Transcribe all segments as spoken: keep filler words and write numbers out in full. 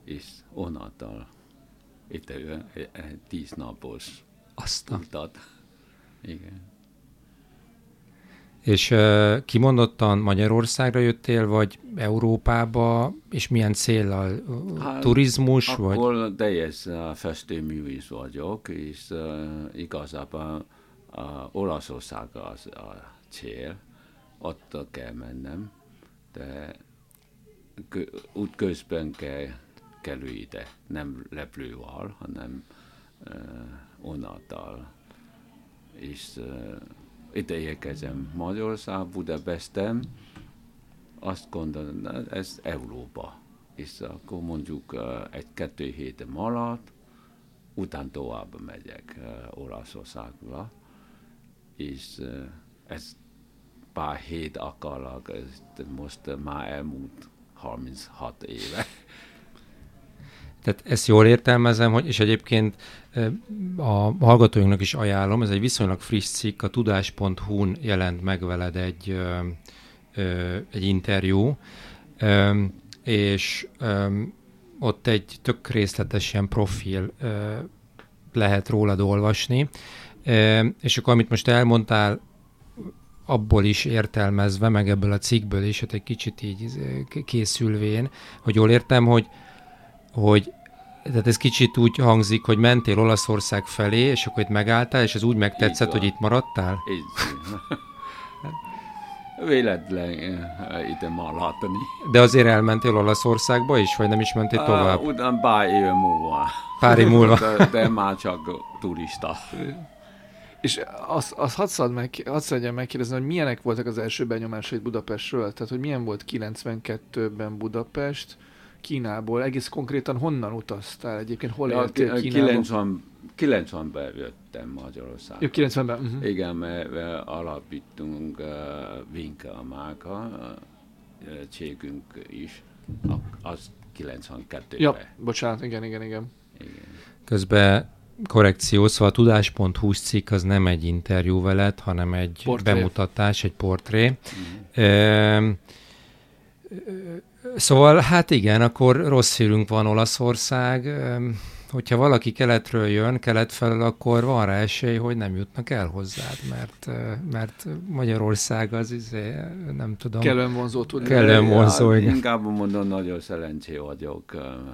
és onnantól itt egy tíz napos Aztán. utat. Igen. És uh, kimondottan Magyarországra jöttél, vagy Európába, és milyen céllal? Hát, turizmus? Akkor vagy? teljes festőművész vagyok, és uh, igazából uh, Olaszország az a cél, ott kell mennem, de útközben kell kerül ide, nem repülővel, hanem uh, onnantól. És uh, ide érkezem Magyarország, Budapesten, azt gondolom, ez Európa. És akkor mondjuk uh, egy-kettő héten alatt, után tovább megyek uh, Olaszországba, és uh, ez pár hét akarlak, ez most uh, már elmúlt harminchat éve. Tehát ezt jól értelmezem, hogy, és egyébként a hallgatóinknak is ajánlom, ez egy viszonylag friss cikk, a tudás pont hu-n jelent meg veled egy, ö, ö, egy interjú, ö, és ö, ott egy tök részletes ilyen profil ö, lehet rólad olvasni, ö, és akkor amit most elmondtál, abból is értelmezve, meg ebből a cikkből is, hát egy kicsit így készülvén, hogy jól értem, hogy, hogy tehát ez kicsit úgy hangzik, hogy mentél Olaszország felé, és akkor itt megálltál, és ez úgy megtetszett, hogy itt maradtál? Így. Véletlen itt maradni. De azért elmentél Olaszországba is, vagy nem is mentél tovább? Uh, utána pár év múlva. Pár év múlva. de, de már csak turista. És azt, azt hadd szabad meg, hadd szabadjam megkérdezni, hogy milyenek voltak az első benyomásaid Budapestről? Tehát, hogy milyen volt kilencvenkettőben Budapest, Kínából? Egész konkrétan honnan utaztál egyébként? Hol ja, éltél Kínában? kilencvenben jöttem Magyarországra. Jó, kilencvenben. Uh-huh. Igen, mert, mert alapítunk uh, Winkel márka, uh, cégünk is, az kilencvenkettőben. Ja, bocsánat, igen, igen, igen. igen. Közben korrekció, szóval a tudás pont hu cikk az nem egy interjú veled, hanem egy portré. Bemutatás, egy portré. Mm. E, szóval hát igen, akkor rossz hírünk van Olaszország. Hogyha valaki keletről jön, kelet felől, akkor van rá esély, hogy nem jutnak el hozzád, mert, mert Magyarország az, izé, nem tudom. Kellően vonzó tud. Kellően vonzó, ja, igen. Inkább mondom, nagyon szerencsé vagyok,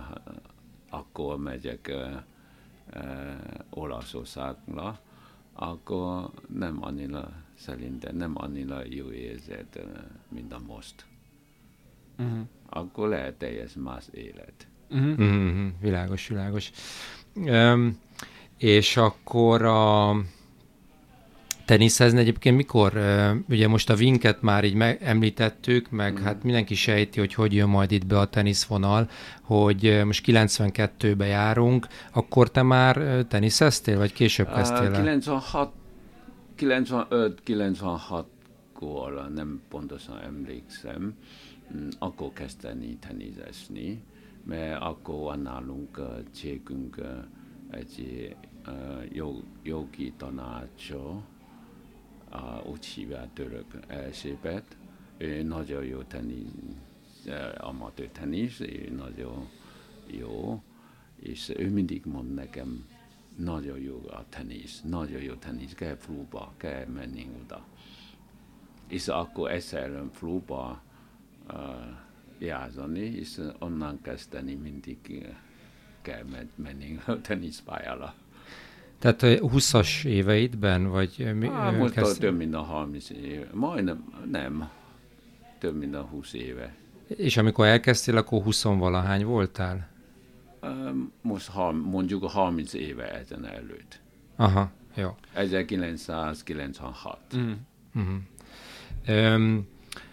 akkor megyek uh, Olaszországra, akkor nem annyira, szerintem nem annyira jó érzet, uh, mint a most. Uh-huh. Akkor lehet teljes más élet. Uh-huh. Uh-huh. Világos, világos. Um, és akkor a teniszezni egyébként mikor? Uh, ugye most a Winket már így me- említettük, meg uh-huh. hát mindenki sejti, hogy hogy jön majd itt be a teniszvonal, hogy uh, most kilencvenkettőbe járunk, akkor te már uh, teniszeztél, vagy később kezdtél el? kilencvenhat, kilencvenöt kilencvenhatkor, nem pontosan emlékszem, akkor kezdeni teniszezni, mert akkor van nálunk uh, cégünk uh, egy uh, jog, jogi tanácsó, uh, úgy hívják török Erzsébet. Ő nagyon jó tenisz, uh, amatőr tenisz, ő nagyon jó, és ő mindig mond nekem, nagyon jó a tenisz, nagyon jó tenisz, kell flúba, kell menni oda. És akkor egyszer flúba uh, játszani, és onnan kezdeni mindig uh, kell menni a teniszpályára. Tehát húszas éveidben, vagy mi? Ah, most kezd... több mint a harminc éve. Majdnem, nem. Több mint a húsz éve. És amikor elkezdtél, akkor huszonvalahány voltál? Most mondjuk a harminc éve ezen előtt. Aha, jó. ezerkilencszázkilencvenhat. Mm. Mm-hmm. Um,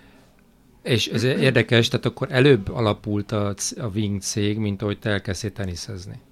és ez érdekes, tehát akkor előbb alapult a, a Wing cég, mint ahogy te elkezdtél teniszezni.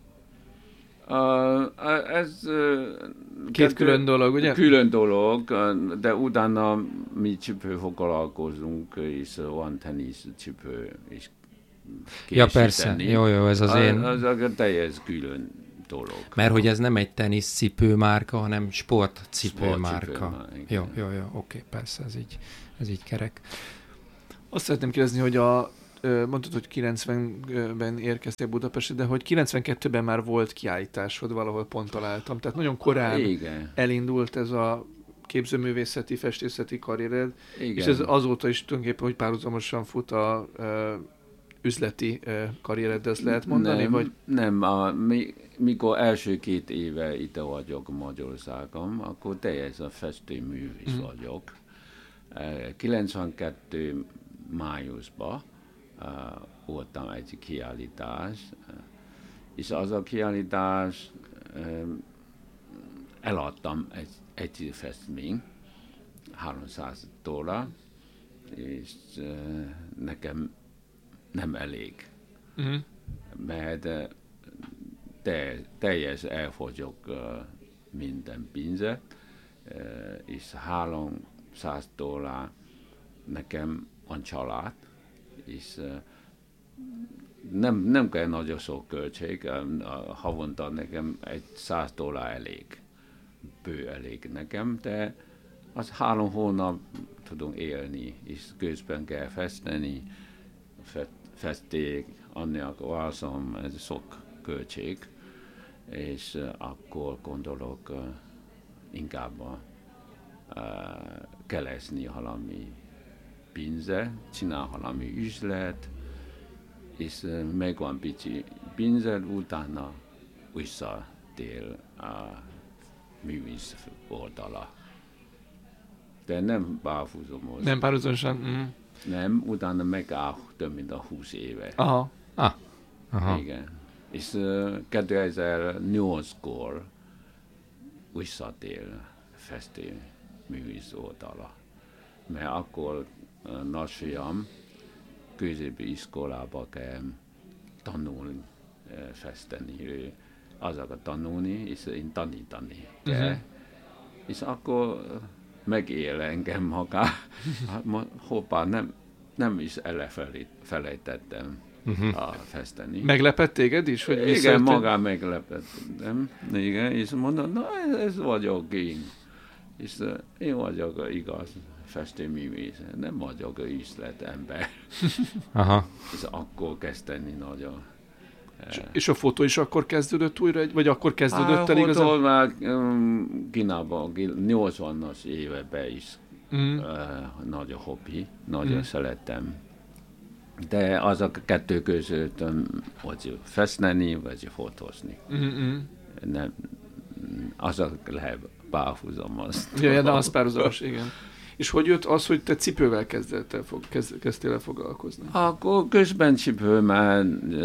Uh, ez uh, két külön dolog, ugye? Külön dolog, de utána mi csipő foglalkozunk, és van teniszcsipő is. Ja persze, jó, jó, ez az, az én... Az a teljes külön dolog. Mert hogy ez nem egy teniszcipő márka, hanem sportcipő márka. Jó, jó, jó, oké, persze, ez így, ez így kerek. Azt szeretném kérdezni, hogy a mondtad, hogy kilencvenben érkeztél Budapestre, de hogy kilencvenkettőben már volt kiállításod, valahol pont találtam. Tehát nagyon korán Igen. elindult ez a képzőművészeti, festészeti karriered, Igen. és ez azóta is tulajdonképpen, hogy párhuzamosan fut a ö, üzleti ö, karriered, ezt lehet mondani? Nem, vagy? nem a, mi, mikor első két éve itt vagyok Magyarországon, akkor teljesen festőművész Mm. vagyok. kilencvenkettő májusban uh, voltam egy kiállítás, és az a kiállítás um, eladtam egy, egy festmény, háromszáz dollár, és uh, nekem nem elég, Mm. mert uh, te, teljes elfogyok uh, minden pénzet, uh, és háromszáz dollár nekem van család, és uh, nem, nem kell nagyon sok költség, um, a havonta nekem egy száz dollár elég, bő elég nekem, de az három hónap tudunk élni, és közben kell festeni, festék, annak alszom, ez sok költség, és uh, akkor gondolok uh, inkább uh, keresni valami pénze, csinál valami üzlet, és uh, megvan pici pénzed, utána visszatér a művész oldala. De nem párhuzamosan. Nem párhuzamosan. Mm. Nem, utána megáll több mint a húsz éve. Aha. Ah, aha. Igen. És uh, kétezer-nyolckor visszatér festő művész oldala. Mert akkor uh, nagyfiam középi iskolába kell tanulni, uh, festeni. Ő azokat tanulni, és én tanítani kell. Uh-huh. És akkor uh, megél engem maga. Hoppá, nem, nem is elfelejtettem uh-huh. a festeni. Meglepett téged is? Hogy igen, visszajöttél? magán meglepettem. Igen, és mondom, na ez, ez vagyok én. És uh, én vagyok a igaz festőművész, nem vagyok a üzletember. Aha. És akkor kezdeni nagyon. És, és a fotó is akkor kezdődött újra, vagy akkor kezdődött el igazán? A fotó már um, Kínában, nyolcvanas években is mm. uh, nagy a hobbi, nagyon mm. szeretem. De az a kettő között, um, vagy festeni, vagy fotózni. Mm-mm. Nem, az a lehet párhuzamos. Ja, ja, de az párhuzamos, igen. És hogy jött az, hogy te cipővel kezdtél, fog, kezd, kezdtél el foglalkozni? Akkor közben cipő már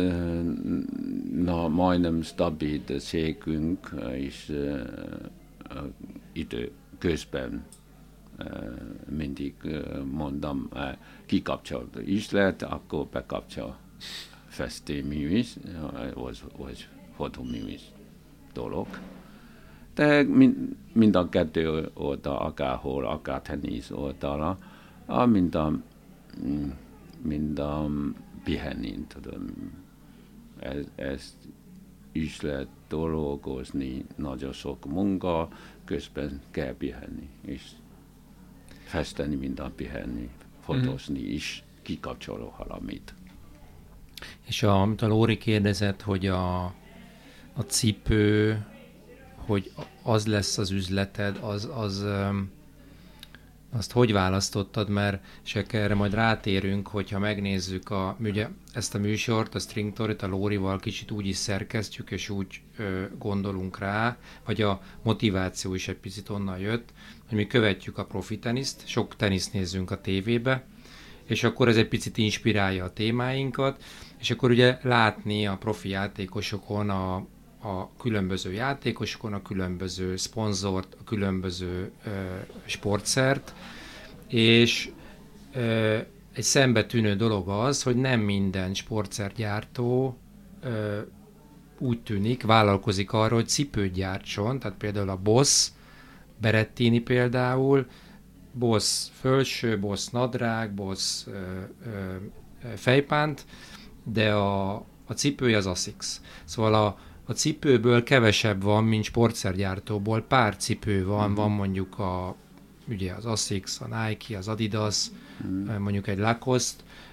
na, majdnem stabil cégünk, és uh, idő közben uh, mindig uh, mondom, uh, kikapcsolt üzlet, akkor bekapcsol festőművész, vagy, vagy fotóművész dolog. De mind, mind a kettő oldal, akárhol, akár tenisz oldala, mind a, mind a pihenni, tudom. Ez, ezt üzlet dolgozni, nagyon sok munka, közben kell pihenni, és festeni, mind a pihenni, fotózni mm. is, kikapcsoló valamit. És a, amit a Lóri kérdezett, hogy a, a cipő, hogy az lesz az üzleted, az, az azt hogy választottad, mert és erre majd rátérünk, hogyha megnézzük a, ugye ezt a műsort, a Stringtorit, a Lórival kicsit úgy is szerkesztjük, és úgy ö, gondolunk rá, vagy a motiváció is egy picit onnan jött, hogy mi követjük a profi teniszt, sok teniszt nézzünk a tévébe, és akkor ez egy picit inspirálja a témáinkat, és akkor ugye látni a profi játékosokon a a különböző játékosokon, a különböző szponzort, a különböző ö, sportszert, és ö, egy szembetűnő dolog az, hogy nem minden sportszergyártó ö, úgy tűnik, vállalkozik arra, hogy cipőt gyártson, tehát például a Boss, Berettini például, Boss fölső, Boss nadrág, Boss ö, ö, fejpánt, de a, a cipője az Asics. Szóval a A cipőből kevesebb van, mint sportszergyártóból. Pár cipő van, mm. van mondjuk a, ugye az Asics, a Nike, az Adidas, mm. mondjuk egy Lacoste,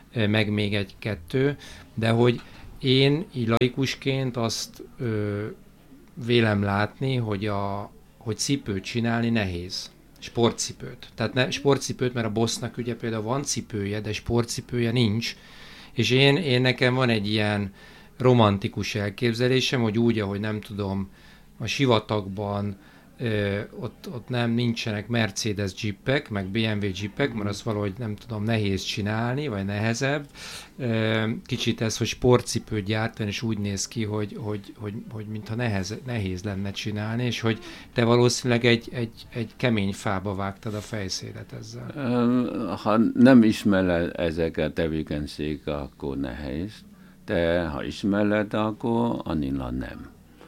meg még egy-kettő, de hogy én így laikusként azt ö, vélem látni, hogy, a, hogy cipőt csinálni nehéz. Sportcipőt. Tehát ne, sportcipőt, mert a Bossnak ugye például van cipője, de sportcipője nincs. És én, én nekem van egy ilyen romantikus elképzelésem, hogy úgy, ahogy nem tudom, a sivatagban ö, ott, ott nem nincsenek Mercedes jeepek, meg bé em vé jeepek, mert az valahogy nem tudom, nehéz csinálni, vagy nehezebb. Ö, kicsit ez, hogy sportcipőt gyártani, és úgy néz ki, hogy, hogy, hogy, hogy mintha nehez, nehéz lenne csinálni, és hogy te valószínűleg egy, egy, egy kemény fába vágtad a fejszélet ezzel. Ha nem ismered ezeket a tevékenységek, akkor nehéz, de ha ismered, akkor annyira nem.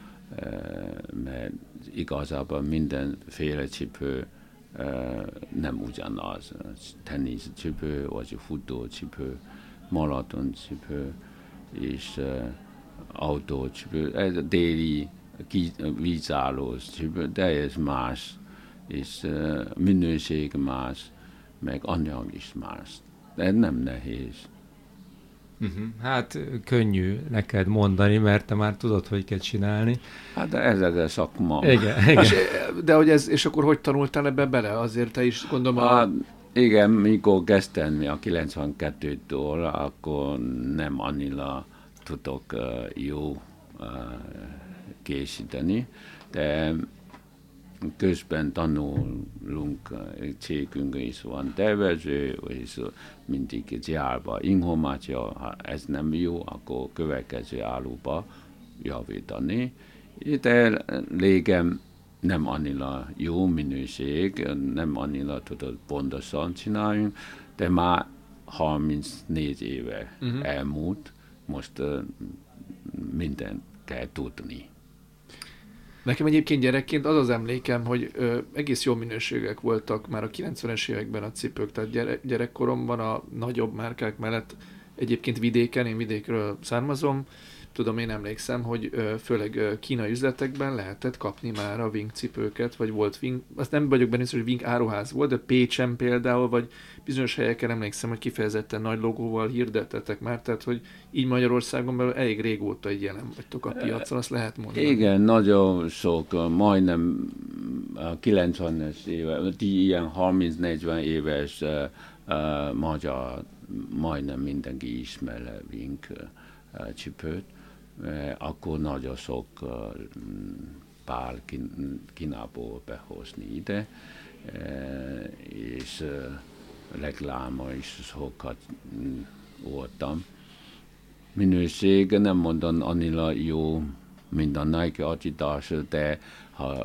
Mert igazából mindenféle cipő nem ugyanaz. Teniszcipő, vagy futócipő, maratoncsipő, és autócsipő, ez déli vízállós csipő, de ez más, és minőség más, meg anyag is más. De nem nehéz. Uh-huh. Hát könnyű neked mondani, mert te már tudod, hogy kell csinálni. Hát de ez a szakma. Igen, igen. És, de hogy ez, és akkor hogy tanultál ebbe bele? Azért te is gondolom a... Hát, igen, mikor kezdtem mi a kilencvenkettőtől, akkor nem annyira tudok uh, jó uh, készíteni, de közben tanulunk, cégünk is van tervező, és mindig gyárba információ, ha ez nem jó, akkor következő állóba javítani. De régen nem annyira jó minőség, nem annyira tudod pontosan csinálni, de már harmincnégy éve uh-huh. elmúlt, most uh, mindent kell tudni. Nekem egyébként gyerekként az az emlékem, hogy ö, egész jó minőségek voltak már a kilencvenes években a cipők, tehát gyere, gyerekkoromban a nagyobb márkák mellett egyébként vidéken, én vidékről származom, tudom, én emlékszem, hogy ö, főleg ö, kínai üzletekben lehetett kapni már a Wing cipőket, vagy volt Wing, azt nem vagyok benne, hogy Wing áruház volt, de Pécsen például, vagy bizonyos helyeken emlékszem, hogy kifejezetten nagy logóval hirdettetek már, tehát hogy így Magyarországon belül elég régóta így jelen vagytok a piacon, azt lehet mondani. Igen, nagyon sok, majdnem a kilencvenes éve, ilyen harminc-negyven éves uh, uh, magyar, majdnem mindenki ismer Wing uh, cipőt, uh, akkor nagyon sok uh, pár kín, Kínából behozni ide, uh, és uh, rekláma is sokat voltam. Minőség nem mondom annyira jó, mint a Nike Adidas, de ha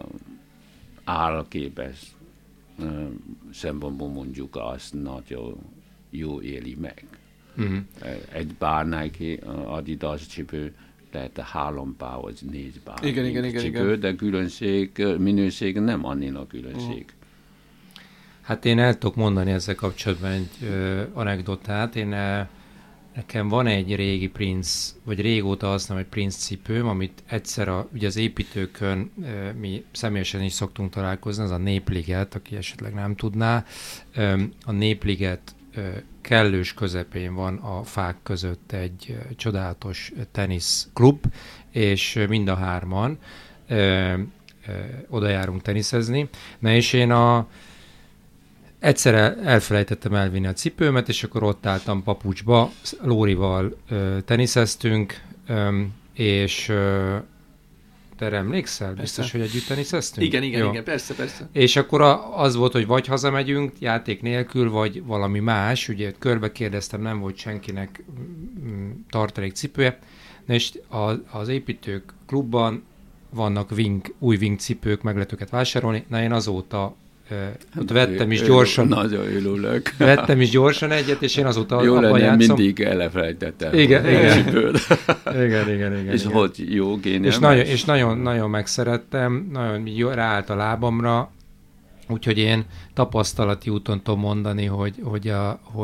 állképes szempontból mondjuk azt nagyon jó éli meg. Uh-huh. Egy pár Nike Adidas cipő lehet három pár vagy négy pár igen, igen, igen, cipő, igen. de különbség, minőség nem annyira különbség. Uh-huh. Hát én el tudok mondani ezzel kapcsolatban egy ö, anekdotát. Én ö, nekem van egy régi Prince, vagy régóta használom egy Prince cipőm, amit egyszer a, ugye az építőkön ö, mi személyesen is szoktunk találkozni, az a Népliget, aki esetleg nem tudná. Ö, a Népliget ö, kellős közepén van a fák között egy ö, csodálatos teniszklub, és ö, mind a hárman ö, ö, oda járunk teniszezni. Na és én a egyszer elfelejtettem elvinni a cipőmet, és akkor ott álltam papucsba, Lórival ö, teniszeztünk, ö, és ö, te emlékszel? Persze. Biztos, hogy együtt teniszeztünk? Igen, igen, Jó. igen, persze, persze. És akkor a, az volt, hogy vagy hazamegyünk játék nélkül, vagy valami más, ugye körbe kérdeztem, nem volt senkinek mm, tartalék cipője, na és a, az építők klubban vannak Wing, új Wing cipők, meg lehet őket vásárolni, na én azóta ott vettem is gyorsan. Nagyon örülök. Vettem is gyorsan egyet, és én azóta jó abban lenne, játszom. mindig elfelejtettem. Igen, igen. igen, igen, igen. És igen. hogy jó géniális. És nagyon, és nagyon, nagyon megszerettem, nagyon jó, ráállt a lábamra, úgyhogy én tapasztalati úton tudom mondani, hogy, hogy, a, hogy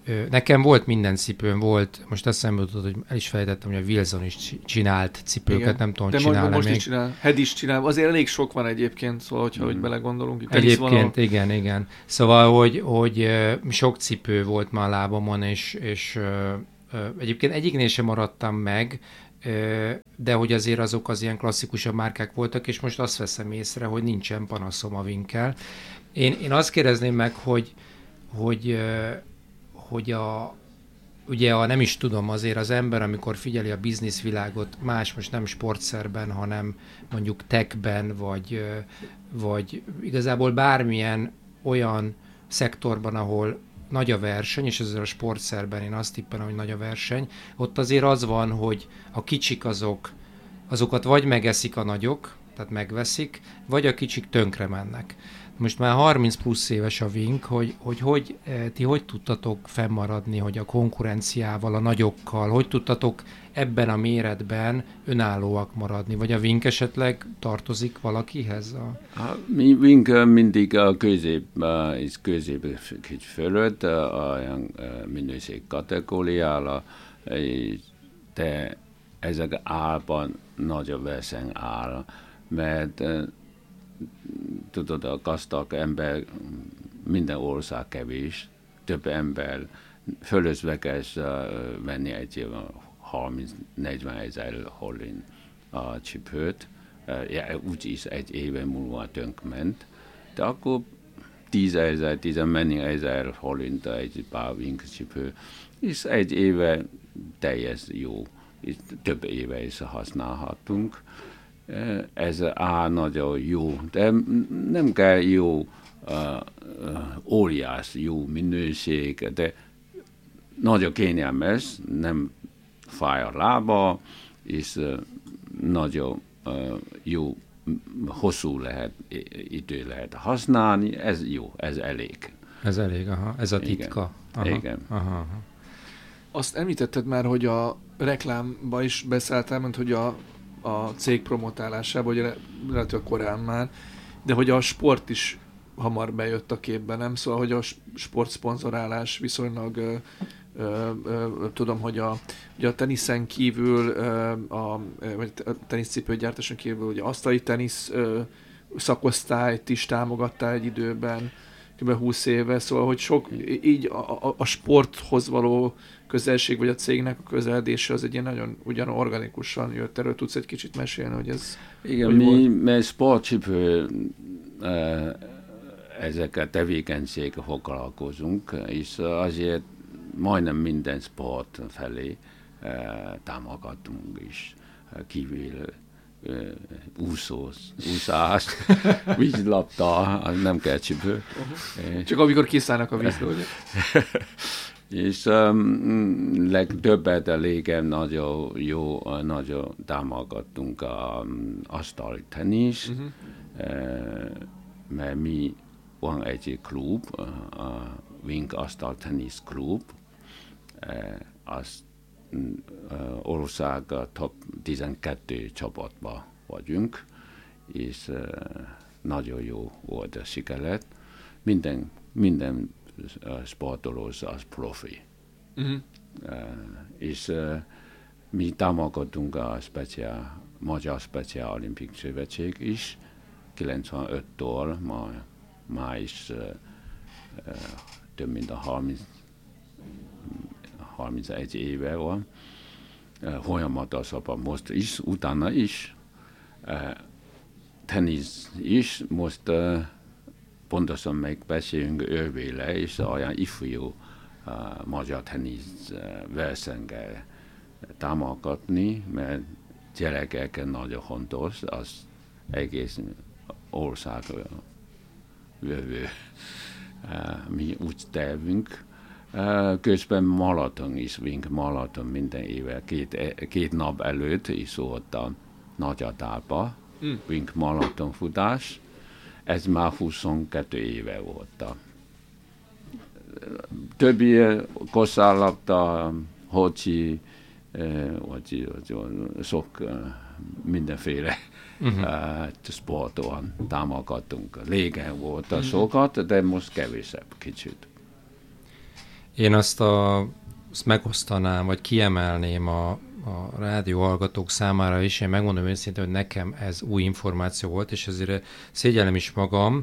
nekem volt minden cipőm, volt, most eszembe jutott, hogy el is fejtettem, hogy a Wilson is csinált cipőket, igen. Nem tudom, de csinál most még. is csinál, Head is csinál, azért elég sok van egyébként, szóval, hogyha hmm. hogy belegondolunk. Itt egyébként, van, igen, igen. Szóval, hogy, hogy sok cipő volt már a lábamon, és, és egyébként egyiknél sem maradtam meg, de hogy azért azok az ilyen klasszikusabb márkák voltak, és most azt veszem észre, hogy nincsen panaszom a Winkkel. Én, én azt kérdezném meg, hogy, hogy, hogy a, ugye a, nem is tudom, azért az ember, amikor figyeli a bizniszvilágot, más most nem sportszerben, hanem mondjuk techben, vagy, vagy igazából bármilyen olyan szektorban, ahol nagy a verseny, és ezzel a sportszerben én azt tippelem, hogy nagy a verseny, ott azért az van, hogy a kicsik azok, azokat vagy megeszik a nagyok, tehát megveszik, vagy a kicsik tönkre mennek. Most már harminc plusz éves a Wink, hogy, hogy, hogy ti hogy tudtatok fennmaradni, hogy a konkurenciával, a nagyokkal, hogy tudtatok ebben a méretben önállóak maradni, vagy a Wink esetleg tartozik valakihez? A... A Wink mindig a közép, és közép fölött olyan minőség kategóriára, de ezek árban nagyobb verseny áll, mert tudod, a gazdag ember minden ország kevés, több ember fölösleges uh, venni egy harminc-negyven ezer forint a csipőt, uh, ja, úgyis egy éve múlva tönkment, de akkor tízezer, tizenmennyi ezer forint egy pár Wink csipő, és egy éve teljes jó, és több éve is használhatunk. Ez á nagyon jó, de nem kell jó, uh, uh, óriás jó minőség, de nagyon kényelmes, nem fáj a lába, és uh, nagyon uh, jó, hosszú lehet, idő lehet használni, ez jó, ez elég. Ez elég, aha, ez a titka. Igen. Aha, Igen. Aha, aha. Azt említetted már, hogy a reklámba is beszálltál, mint hogy a a cég promotálásában, hogy lehet, hogy korán már, de hogy a sport is hamar bejött a képbe, nem? Szóval, hogy a sportszponzorálás viszonylag ö, ö, ö, tudom, hogy a, ugye a teniszen kívül, ö, a, vagy a teniszcipőgyártáson kívül, ugye asztali tenisz ö, szakosztályt is támogattál egy időben, kb. húsz éve, szóval, hogy sok, így a, a, a sporthoz való közelség, vagy a cégnek a közeledése az egy ilyen nagyon ugyan organikusan jött. Erről tudsz egy kicsit mesélni, hogy ez... Igen, mi, mi sportcsipő ezekkel tevékenységgel foglalkozunk, és azért majdnem minden sport felé támogatunk is, kívül úszós, úszás, vízlabda, nem kell csipő. Csak amikor kiszállnak a vízből, ugye? És um, legtöbbet a régen nagyon jó, nagyon támogattunk a um, asztali tenisz, uh-huh. uh, mert mi van egy klub, uh, a Wink asztal tenisz klub, uh, az uh, ország top tizenkettő csapatban vagyunk, és uh, nagyon jó volt a sikelet. Minden, minden uh, sportoló az profi. Uh-huh. Uh, és uh, mi támogatunk a speciál, Magyar Speciál Olimpik Szövetség is, kilencvenöttől ma, ma is uh, uh, több mint a harminc, harmincegy éve van. Uh, folyamatosan most is, utána is. Uh, tenisz is, most uh, pontosan megbeszélünk ővéle, és olyan ifjú uh, magyar tenisz uh, versenyel támogatni, mert gyerekeken nagyon fontos, az egész ország jövő. Uh, mi úgy tervünk. Uh, közben maraton is, Wink maraton minden éve, két, két nap előtt is volt a Nagyatárba, mm. Wink maraton futás. Ez már huszonkettő éve volt. Többi kosárlabda, hoci, vagy sok mindenféle uh-huh. sporton támogatunk. Régen volt a sokat, de most kevésebb kicsit. Én azt, a, azt megosztanám, vagy kiemelném a, a rádió hallgatók számára is. Én megmondom őszintén, hogy nekem ez új információ volt, és ezért szégyellem is magam.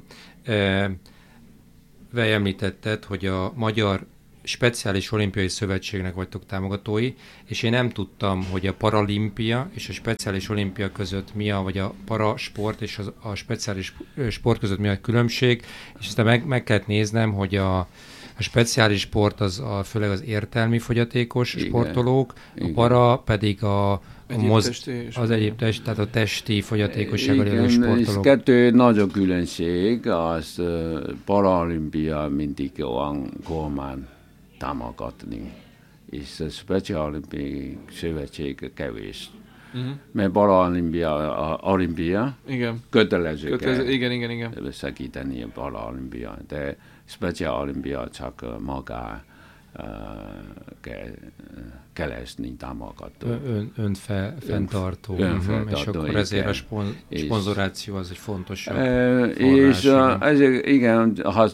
Vej említetted, hogy a Magyar Speciális Olimpiai Szövetségnek vagytok támogatói, és én nem tudtam, hogy a paralimpia és a speciális olimpia között mi a, vagy a parasport és a, a speciális sport között mi a különbség, és aztán meg, meg kellett néznem, hogy a, a speciális sport az a, főleg az értelmi fogyatékos igen, sportolók, igen. A para pedig a Egyéb moz, testi, az egyéb test, tehát a testi fogyatékossággal élő sportolók. Kettő nagy a különbség, az uh, paralimpia mindig olyan kormány támogatni, és a Speciális Szövetség kevés. Uh-huh. Mert paralimpia, olimpia igen. kötelező, kötelező kell igen, igen, igen. segíteni a paralimpia, de Speciális csak magá uh, kell keresni támogató. Ön, önfenntartó. Ön, ön és akkor igen. ezért a spon, szponzoráció az egy fontosabb uh, És uh, ez, igen, ha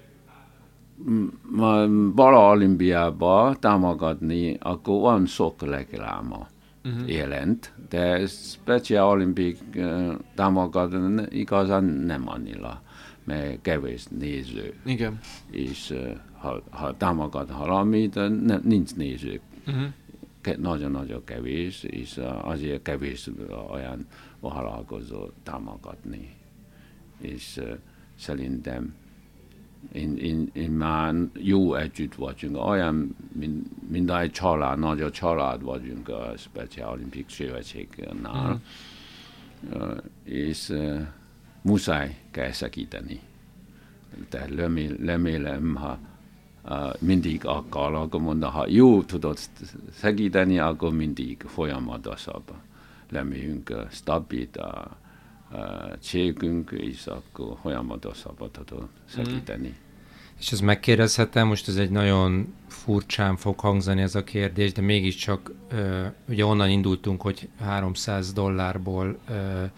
paralimpiába támogatni, akkor van sok rekláma uh-huh. jelent, de speciál olimpik uh, támogatni igazán nem annyira, mert kevés néző. Igen. És uh, ha, ha támogat valamit, ne, nincs néző. Uh-huh. Ke, nagyon-nagyon kevés, és uh, azért kevés olyan vállalkozó támogatni. És uh, szerintem Én, én, én már jó együtt vagyunk, olyan, mint, mint egy család, nagy a család vagyunk a Speciális Olimpik Szövetségnál, mm. uh, és uh, muszáj kell segíteni. Tehát remél, remélem, ha uh, mindig akar, akkor mondta, ha jó tudod segíteni, akkor mindig folyamatosabb. Reméljünk uh, stabil a Uh, cégünk, és akkor folyamatosabb tudod segíteni. Mm. És ezt megkérdezhetem, most ez egy nagyon furcsán fog hangzani ez a kérdés, de mégiscsak uh, ugye onnan indultunk, hogy háromszáz dollárból uh,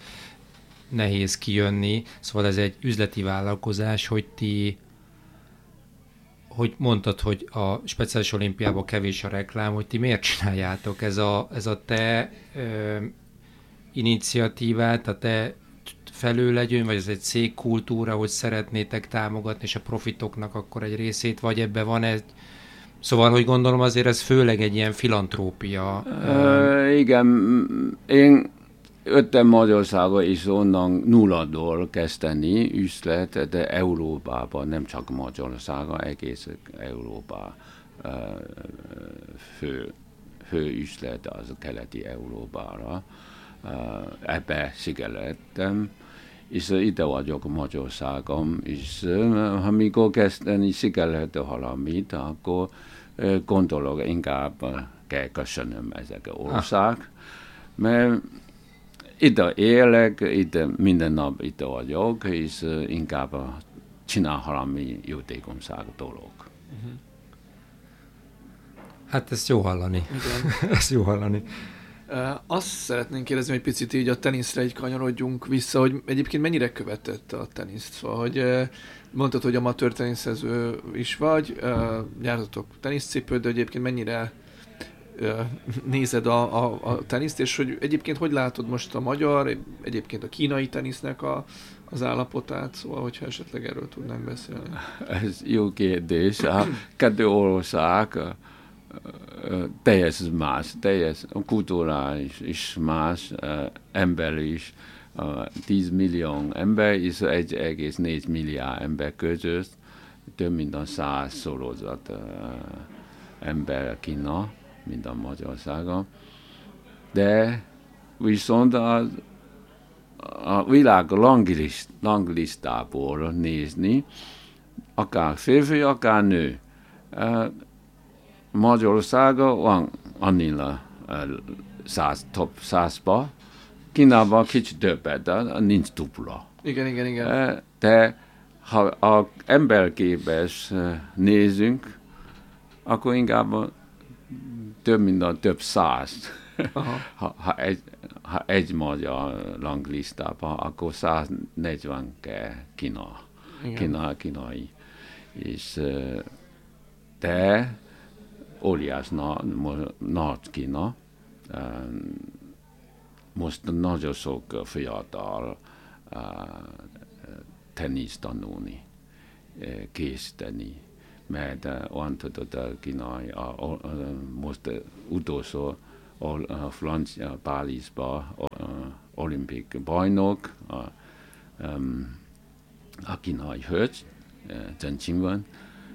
nehéz kijönni, szóval ez egy üzleti vállalkozás, hogy ti, hogy mondtad, hogy a speciális olimpiában kevés a reklám, hogy ti miért csináljátok? Ez a, ez a te uh, iniciatívát, a te felőlegyőn, vagy ez egy cégkultúra, hogy szeretnétek támogatni, és a profitoknak akkor egy részét, vagy ebben van egy... Szóval, hogy gondolom azért ez főleg egy ilyen filantrópia. Uh, igen, én öttem Magyarországon, és onnan nulladól kezdeni üzlet, de Európában, nem csak Magyarországon, egész Európa uh, fő, fő üzlet az a keleti Európára. Uh, ebbe sikerültem, és uh, ide vagyok Magyarországon, és uh, amikor kezdeni sikerült valamit, akkor uh, gondolok, inkább uh, kell köszönöm ezek az ország, mert ide élek, ide minden nap ide vagyok, és uh, inkább uh, csinál valami jótékonyság dolog. Uh-huh. Hát ezt jó hallani. ezt jó hallani. Uh, azt szeretnénk kérdezni, hogy picit így a teniszre egy kanyarodjunk vissza, hogy egyébként mennyire követett a teniszt? Szóval, hogy uh, mondtad, hogy amatőr teniszező is vagy, uh, gyártatok teniszcipőt, de egyébként mennyire uh, nézed a, a, a teniszt, és hogy egyébként hogy látod most a magyar, egyébként a kínai tenisznek a, az állapotát, szóval, hogyha esetleg erről tudnánk beszélni. Ez jó kérdés. A kettő ország teljes más, teljes kulturális is más, ember is, tíz millió ember és egy egész négy milliárd ember között, több mint a száz sorozat ember Kína, mint a Magyarországon. De viszont a, a világ langlist, langlistából nézni, akár férfi, akár nő, Magyarországon van annyira száz, top százba, Kínában kicsit többet, de nincs dupla. Igen, igen, igen. De ha az emberképes nézünk, akkor inkább több mint a több száz. ha, ha, egy, ha egy magyar ranglistában, akkor száznegyven kell Kína, Kína, kínai. És de óriás na, nagy Kína. Most nagyon sok fiatal tenisz tanulni, készíteni, mert olyan tudod a kínai, a, a, a, most utolsó a francia Párizsba olimpik bajnok, a, a kínai hölgy, Zheng Qingwen,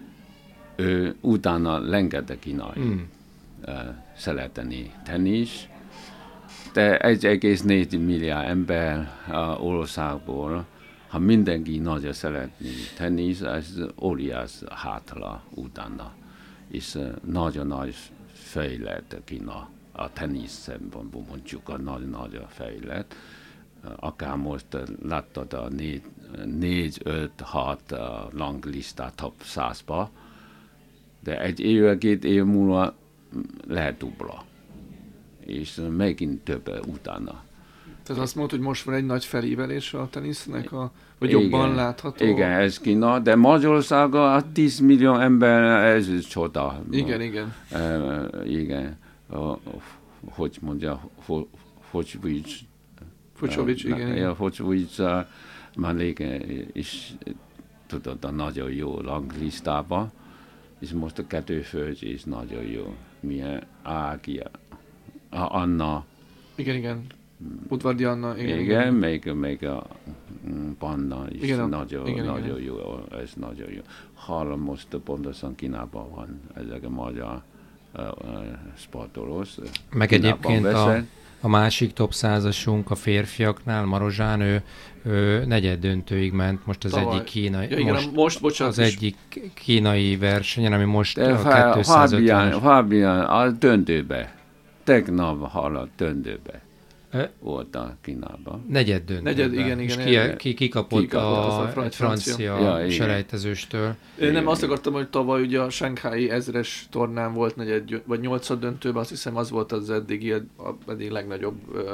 ő utána rengeteg kínai mm. szereteni tenisz, de egy egész négy milliárd ember országból, ha mindenki nagyon szeretné tenisz, ez óriás hátra utána. És nagyon nagy fejlett Kína a tenisz szempontból, mondjuk a nagyon-nagyon fejlett. Akár most láttad a négy, négy öt, hat ranglistát top százba, de egy év, két év múlva lehet dupla. És megint több utána. Tehát azt mondod, hogy most van egy nagy felívelés a tenisznek, a, vagy igen, jobban látható? Igen, ez Kína, de Magyarországon a tíz millió ember, ez csoda. Igen, igen. Uh, igen. Uh, hogy mondja, Focsovics. Focsovics, uh, igen. Ja, Focsovics uh, már régen is tudod, a nagyon jó ranglistában, és most a kettő fölgy is nagyon jó. Milyen Ágia, Anna. Igen, igen. Udvardi Anna. Igen, igen, igen. Még, még a Panna is igen, nagyon, igen, nagyon igen. Jó. Ez nagyon jó. Hallom, most pontosan Kínában van ezek a magyar uh, uh, sportolós. Meg egyébként a, a másik top százasunk a férfiaknál, Marozsán, ő, ő negyed döntőig ment most az Tavaly. egyik kínai, ja, igen, most, most bocsánat, az egyik kínai versenyen, ami most de a kétszázötvenes. Fabian a döntőbe. Tegnap hallott döntőbe. E? Volt a Kínában. Negyed döntőben. Negyed, igen, és igen. ki, ki, kikapott, kikapott a, a francia, francia ja, selejtezőstől. Én nem azt akartam, hogy tavaly ugye a Shanghai ezres tornán volt negyed, vagy nyolcad döntőben, azt hiszem az volt az eddigi, a eddig legnagyobb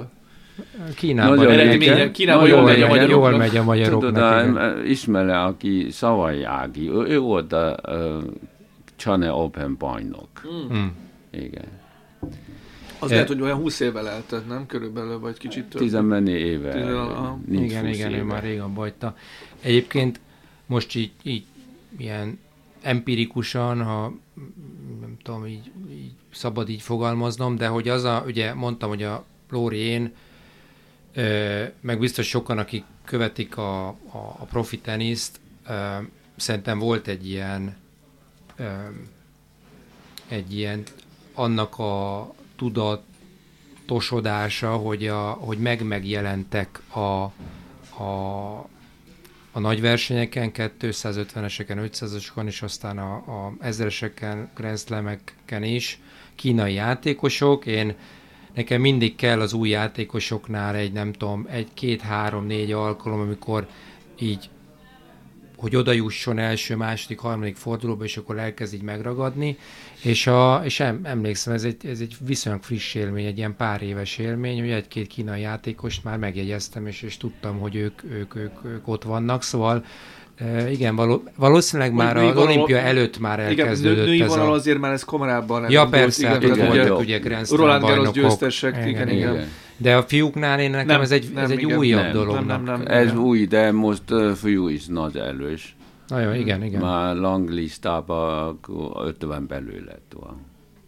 Kínában eredménye. Kínában jól megy a magyaroknak. Jól megy a magyaroknak. Tudod, ismerem, aki Szavai Ági, ő, ő volt a uh, China Open bajnok. Mm. Igen. Az e, lehet, hogy olyan húsz éve lehetett, nem? Körülbelül, vagy kicsit több. Tizenmennyi éve. Tizen, igen, igen, éve. Ő már régen bajta. Egyébként most így, így ilyen empirikusan, ha nem tudom, így, így szabad így fogalmaznom, de hogy az a, ugye mondtam, hogy a Lóri én, meg biztos sokan, akik követik a, a, a profi teniszt, szerintem volt egy ilyen egy ilyen annak a tudatosodása, hogy, a, hogy meg-megjelentek a, a, a nagy versenyeken, kétszázötveneseken, ötszázasokon, és aztán a, a ezreseken, Grand Slameken is kínai játékosok. Én, nekem mindig kell az új játékosoknál egy, nem tudom, egy, két, három, négy alkalom, amikor így, hogy oda jusson első, második, harmadik fordulóba, és akkor elkezd így megragadni, és, a, és em, emlékszem, ez egy, ez egy viszonylag friss élmény, egy ilyen pár éves élmény, hogy egy-két kínai játékost már megjegyeztem, és, és tudtam, hogy ők, ők, ők, ők ott vannak, szóval e, igen, való, valószínűleg Úgy már az vonal, olimpia előtt már elkezdődött igen, női ez vonal a... azért már ez komorábban Ja, persze, hát igen, voltak ugye Grand Slam Roland bajnokok. Garros győztesek, igen, igen, igen. igen. De a fiúknál én nekem nem, ez egy, nem, ez egy igen, újabb nem, dolognak. Nem, nem, nem, ez nem. új, de most uh, fiú is nagy erős. Na jó, igen, igen. Már langlistában ötven belül lett van.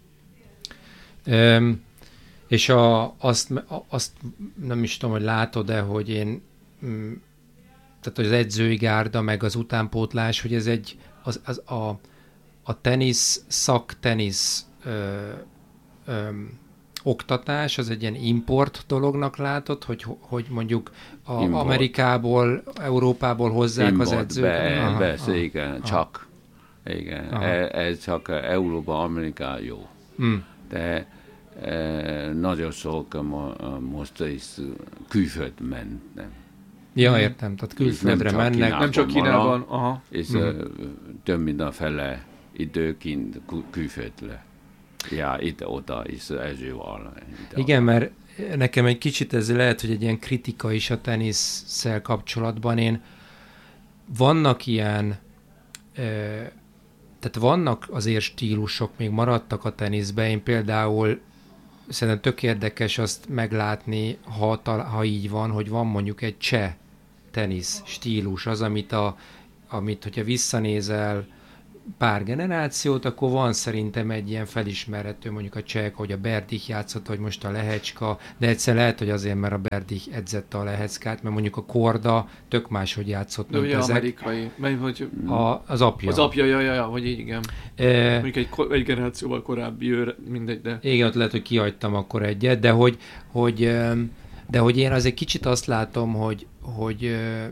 Um, és a, azt, azt nem is tudom, hogy látod-e, hogy én um, tehát az edzői gárda, meg az utánpótlás, hogy ez egy az, az, a, a tenisz, szaktenisz ö, ö, oktatás, az egy ilyen import dolognak látod, hogy, hogy mondjuk a import. Amerikából, Európából hozzák import, az edzők. Be, persze, igen, aha. csak. Igen, ez, ez csak Európa, Amerika jó. Hmm. De e, nagyon sok most is külföld mennek. Ja, értem, tehát külföldre nem mennek. Nem csak Kínában. Aha. És hmm. több mint a fele időként külföldre. Ja, itt-oda is ezőval. Igen, mert nekem egy kicsit ez lehet, hogy egy ilyen kritika is a tenisszel kapcsolatban. Én vannak ilyen, tehát vannak azért stílusok, még maradtak a teniszben. Én például szerintem tök érdekes azt meglátni, ha, ha így van, hogy van mondjuk egy cseh tenisz stílus, az, amit, a, amit hogyha visszanézel pár generációt, akkor van szerintem egy ilyen felismerhető, mondjuk a csehek, hogy a Berdych játszott, vagy most a Lehecska, de egyszer lehet, hogy azért, mert a Berdych edzette a Leheckát, mert mondjuk a Korda tök máshogy játszott, de mint ugye ezek. amerikai, mert hogy A, az apja. az apja, ja, ja, ja, hogy így, igen. E, Mondjuk egy, egy generációval korábbi ő, mindegy, de... Igen, ott lehet, hogy kihagytam akkor egyet, de hogy, hogy, de hogy én azért kicsit azt látom, hogy, hogy,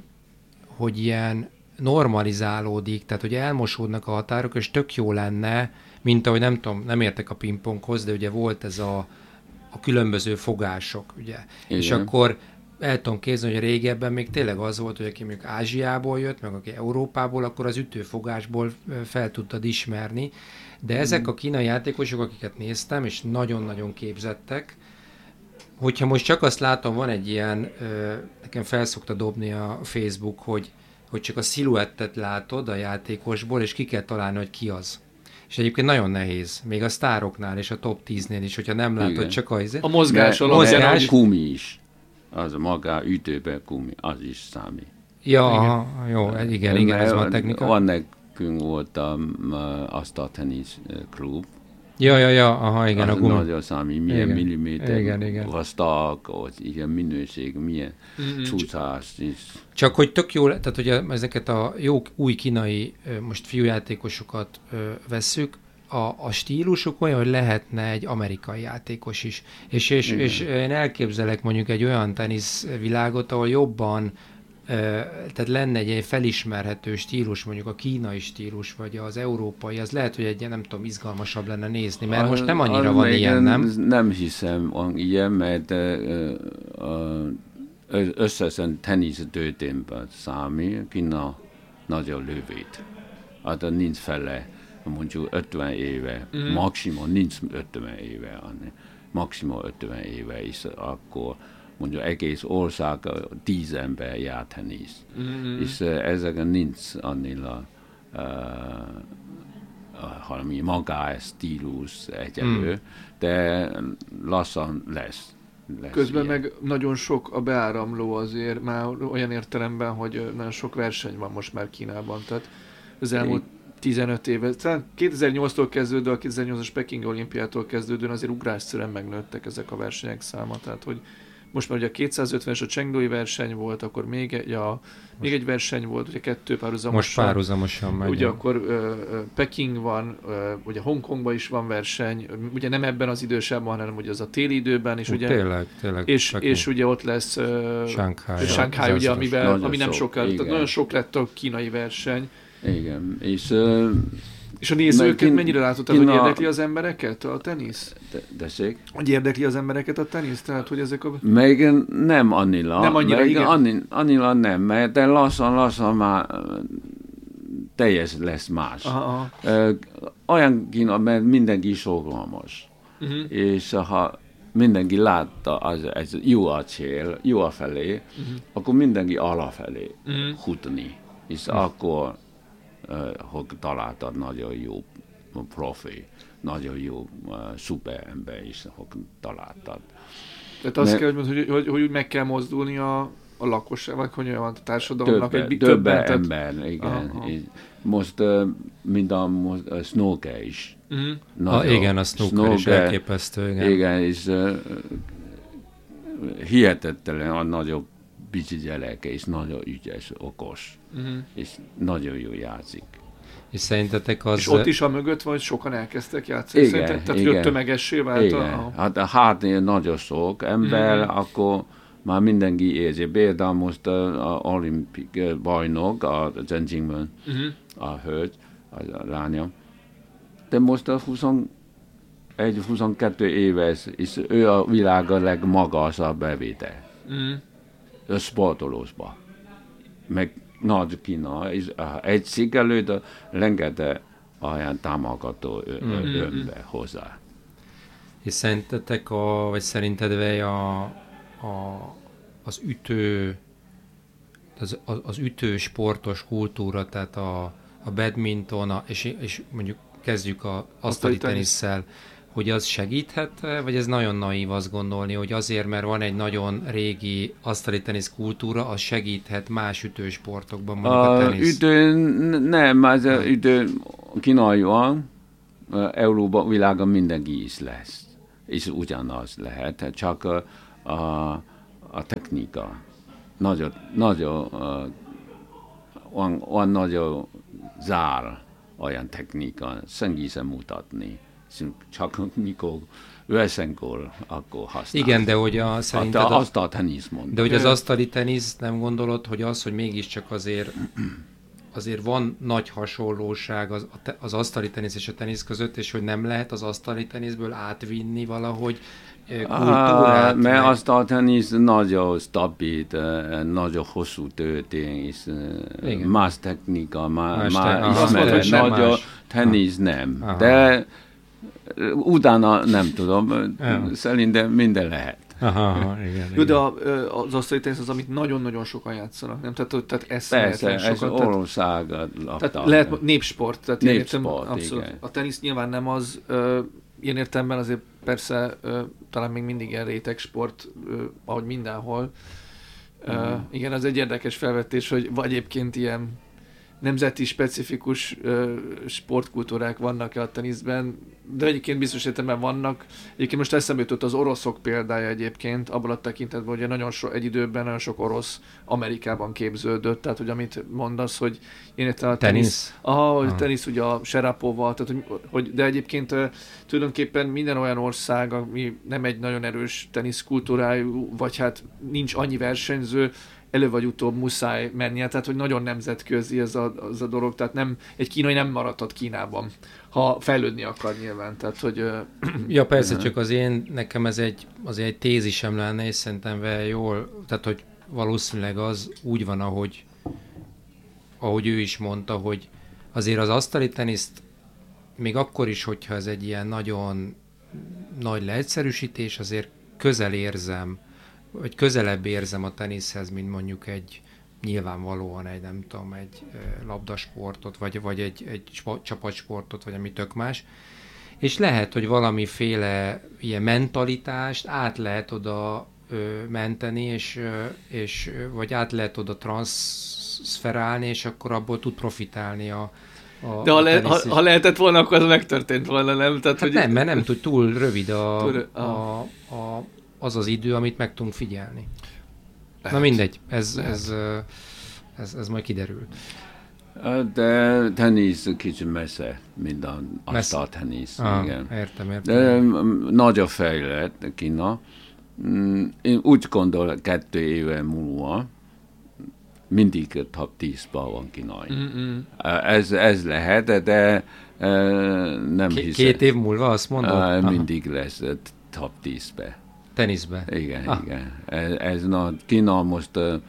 hogy ilyen normalizálódik, tehát hogy elmosódnak a határok, és tök jó lenne, mint ahogy nem tudom, nem értek a pingponghoz, de ugye volt ez a, a különböző fogások, ugye. Igen. És akkor el tudom képzelni, hogy régebben még tényleg az volt, hogy aki mondjuk Ázsiából jött, meg aki Európából, akkor az ütőfogásból fel tudtad ismerni, de ezek a kínai játékosok, akiket néztem, és nagyon-nagyon képzettek, hogyha most csak azt látom, van egy ilyen, nekem felszokta dobni a Facebook, hogy hogy csak a sziluettet látod a játékosból, és ki kell találni, hogy ki az. És egyébként nagyon nehéz, még a sztároknál és a top tíznél is, hogyha nem látod, igen, csak a... A mozgás alapján. Mozgás, kumi is. Az a maga ütőben kumi, az is számít. Ja, aha, jó, igen, igen, ez van a technika. Van nekünk volt a, azt a tenisz klub. Ja, ja, ja, aha, igen, az a gumi. Nagyon számít, milyen igen, milliméter igen, igen. vastag, ilyen minőség, milyen mm-hmm. csúszás is. Csak hogy tök jó, tehát hogy ezeket a jó új kínai most fiújátékosokat vesszük, a, a stílusuk olyan, hogy lehetne egy amerikai játékos is. És, és, és én elképzelek mondjuk egy olyan teniszvilágot, ahol jobban tehát lenne egy felismerhető stílus, mondjuk a kínai stílus, vagy az európai, az lehet, hogy egy nem tudom, izgalmasabb lenne nézni, mert a, most nem annyira van ilyen, nem? Nem hiszem van ilyen, mert összesen tenisz történetben számít, Kína nagyon lövét. Hát nincs fele, mondjuk ötven éve, mm. maximum nincs ötven éve, maximum ötven éve is, akkor mondjuk egész ország tíz ember jár tenisz. Mm-hmm. És ezeken nincs annyira uh, valami maga stílus egyelő, mm. de lassan lesz. lesz Közben ilyen. Meg nagyon sok a beáramló azért, már olyan értelemben, hogy nagyon sok verseny van most már Kínában, tehát az elmúlt tizenöt éve, talán kétezer-nyolctól kezdődő, a kétezer-nyolcas Peking olimpiától kezdődően azért ugrásszerűen megnőttek ezek a versenyek száma, tehát hogy most már ugye a kétszázötvenes a Chengdui verseny volt, akkor még egy, a, még egy verseny volt, ugye kettő párhuzamosan. Most párhuzamosan megy. Ugye akkor uh, Peking van, uh, ugye Hongkongban is van verseny, ugye nem ebben az idősában, hanem ugye az a téli időben, és uh, ugye... Tényleg, tényleg. És, és ugye ott lesz uh, Shanghai, Shanghai ugye, amivel, ami nem sok, tehát nagyon sok lett a kínai verseny. Igen, és... Uh, És a nézőket mennyire látod, hogy érdekli az embereket a tenisz? Tessék? Hogy érdekli az embereket a tenisz? Tehát, hogy ezek a... Még nem annyira. Nem annyira, még igen? Annyira, annyira nem, mert de lassan-lassan már teljes lesz más. Aha, aha. Olyan Kína, mert mindenki szorgalmas. Uh-huh. És ha mindenki látta, az, ez jó a cél, jó a felé, uh-huh. akkor mindenki alafelé uh-huh. futni. És uh-huh. akkor Uh, hogy találtad nagyon jó profi, nagyon jó uh, szuperember is, hogy találtad. Tehát azt kell, hogy, hogy, hogy, hogy úgy meg kell mozdulni a, a lakosság, vagy hogy olyan a társadalomnak többe, egy többen ember, igen. Most uh, mind a, most, a snooker is. Uh-huh. Nagyon, ah, igen, a snooker, snooker is elképesztő. Igen, igen és uh, hihetetlen a nagyobb pici gyereke, és nagyon ügyes, okos, uh-huh. és nagyon jó játszik. És szerintetek az... És ott is a mögött van, hogy sokan elkezdtek játszani? Igen, Szerinted, tehát igen. tömegessé vált igen. a... Hát a hátnél nagyon sok ember, uh-huh. akkor már mindenki érzi. Például most az olimpik bajnok, a Zheng Jingwen, uh-huh. a hölgy, a lánya, de most a huszonegy-huszonkettő éves, és ő a világ a legmagasabb bevétel. Uh-huh. A sportolósba. Meg nagy Kína, és egy cikk előtt rengeteg olyan támogató mm-hmm. önbe hozzá. És szerintetek, a, vagy szerinted a, a, az ütő, az, az ütő sportos kultúra, tehát a, a badminton, a, és, és mondjuk kezdjük a asztali tenisszel, hogy az segíthet, vagy ez nagyon naív azt gondolni, hogy azért, mert van egy nagyon régi asztali tenisz kultúra, az segíthet más ütősportokban, mondjuk a, a tenisz? Ütő, nem, az ütő kínaian, Európa világon mindenki is lesz, és ugyanaz lehet, csak a, a, a technika. Nagyon, nagyon, van, van nagyon zár olyan technika, senki sem mutatni. Csak mikor versenykor, akkor használni. Igen, de hogy a szerinted... Hát, azt a tenisz mondta. De hogy az asztali tenisz, nem gondolod, hogy az, hogy mégiscsak azért, azért van nagy hasonlóság az, az asztali tenisz és a tenisz között, és hogy nem lehet az asztali teniszből átvinni valahogy kultúrát? Ah, mert azt a tenisz nagyon stabil, nagyon hosszú történet, más technika, más, más ismeret, nagyon tenisz nem. Aha. De utána nem tudom, ja. Szerintem minden lehet. Aha, igen, Jó, de az asztali tenisz az, amit nagyon-nagyon sokan játszanak, nem? Tehát, tehát eszméletlen sokan. Persze, ez Oroszág tehát lehet népsport. Tehát népsport, abszolút. Igen. A tenisz nyilván nem az, ö, ilyen értelemben azért persze ö, talán még mindig ilyen réteg sport, ö, ahogy mindenhol. Ö, mm. Igen, az egy érdekes felvetés, hogy vagy egyébként ilyen nemzeti specifikus ö, sportkultúrák vannak-e a teniszben, de egyébként biztos értelemben vannak. Egyébként most eszembe jutott az oroszok példája egyébként, abban a tekintetben, hogy nagyon so, egy időben nagyon sok orosz Amerikában képződött, tehát hogy amit mondasz, hogy én értem a tenisz, tenisz? Aha, hogy a tenisz ugye a Sharapova, tehát hogy, hogy, de egyébként uh, tulajdonképpen minden olyan ország, ami nem egy nagyon erős teniszkultúrájú, vagy hát nincs annyi versenyző, elő vagy utóbb muszáj mennie, tehát hogy nagyon nemzetközi ez a, az a dolog, tehát nem, egy kínai nem maradhat Kínában, ha fejlődni akar nyilván, tehát hogy... Uh, ja persze, csak az én, nekem ez egy, azért egy tézisem lenne, és szerintem vele jól, tehát hogy valószínűleg az úgy van, ahogy, ahogy ő is mondta, hogy azért az asztali teniszt még akkor is, hogyha ez egy ilyen nagyon nagy leegyszerűsítés, azért közel érzem, vagy közelebb érzem a teniszhez, mint mondjuk egy nyilvánvalóan egy, nem tudom, egy labdasportot, vagy, vagy egy, egy csapatsportot, vagy ami tök más. És lehet, hogy valamiféle ilyen mentalitást át lehet oda ö, menteni, és, ö, és, vagy át lehet oda transzferálni, és akkor abból tud profitálni a A, de ha, le, ha, ha lehetett volna, akkor az megtörtént volna, nem? Tehát, hát hogy nem, mert nem tud, túl rövid a, túl, a, a, a, az az idő, amit meg tudunk figyelni. Lehet. Na mindegy, ez, ez, ez, ez majd kiderül. De tenisz kicsit messze, mint a asztal tenisz. Ah, igen. Értem, értem. De nagyon fejlett Kína. Én úgy gondolom, kettő éve múlva mindig top tízben van kínai. Mm-mm. Ez, ez lehet, de nem K- hiszem. Két év múlva azt mondod? Mindig lesz top tízben. Teniszben? Igen, ah. igen. Ez, ez na, Kína most